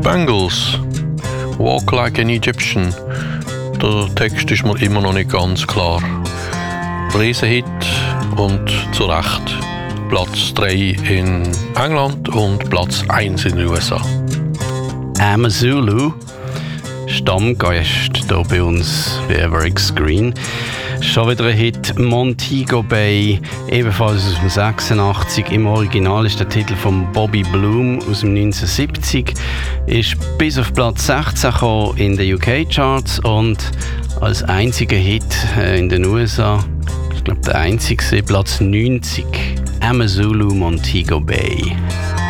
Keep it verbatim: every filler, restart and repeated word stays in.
Bangles, Walk Like an Egyptian. Der Text ist mir immer noch nicht ganz klar. Riesenhit und zu Recht Platz drei in England und Platz eins in den U S A. Amazulu, Stammgast hier bei uns bei Everest Green. Schon wieder ein Hit, Montego Bay, ebenfalls aus dem sechsundachtzig. Im Original ist der Titel von Bobby Bloom aus dem neunzehnhundertsiebzig. Ist bis auf Platz sechzehn gekommen in den U K-Charts und als einziger Hit in den U S A, ich glaube der einzige, Platz neunzig. Amazulu, Montego Bay.